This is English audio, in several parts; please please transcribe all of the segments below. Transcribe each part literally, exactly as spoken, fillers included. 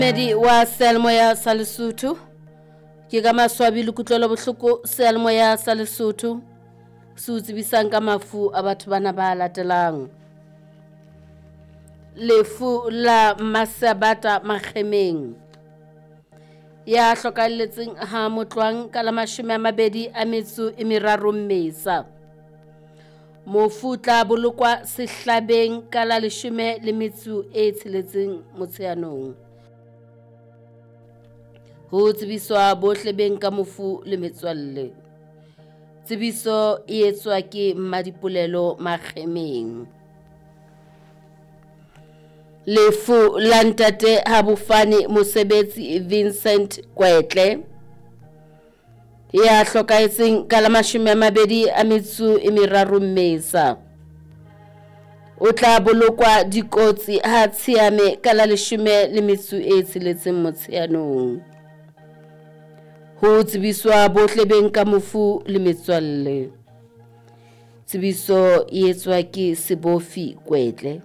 Medi wa Selmoya sa Lesotho ke ka maswabi le kutlwelo bohloko Selmoya sa Lesotho se utsibisang ka mafu a batho bana ba latelang. Lefu la Masabata Makhemeng ya hlokalletseng ha motlwang ka la mashome a mabedi a metso e meraro Mmesa. Mofu tla bolokwa sehlabeng ka la leshome le metso e tsheletseng Motsheanong. Ho tsebiswa bohle beng ka mofu le metswalle. Tsebiso e etswa ke Madipolelo Makhemeng. Lefu la Ntate Habofane Mosebetsi Vincent Kwetle ya hlokahetseng ka la mashome a mabedi a metso e meraro Mmesa. O tla bolokwa dikotsi ha tshiame ka la leshome le metso e tsheletseng Motsheanong. Ho tsebiswa bohle beng ka mofu le metswalle. Tsebiso e etswa ke Sebofi Kwetle.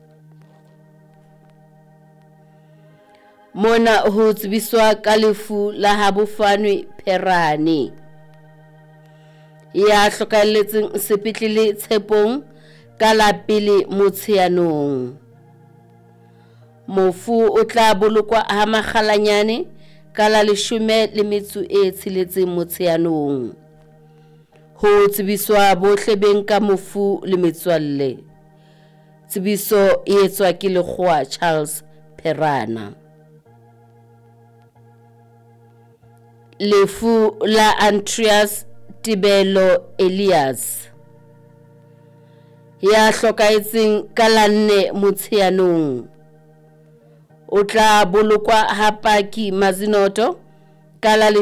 Mona ho tsebiswa ka lefu la Habofane Pherane ya hlokahelletseng sepetlele Tshepong ka la pele Motsheanong. Mofu o tla bolokwa ha makgalanyane ka la leshome le metso e tsheletseng Motsheanong. Ho tsebiswa bohle beng ka mofu le metswalle. Tsebiso e etswa ke Lekgowa Charles Pherana. Lefu la Andreas Tibelo Elias ya hlokahetseng ka la nne Motsheanong. O tla bolokwa ha Paki Mazinoto ka la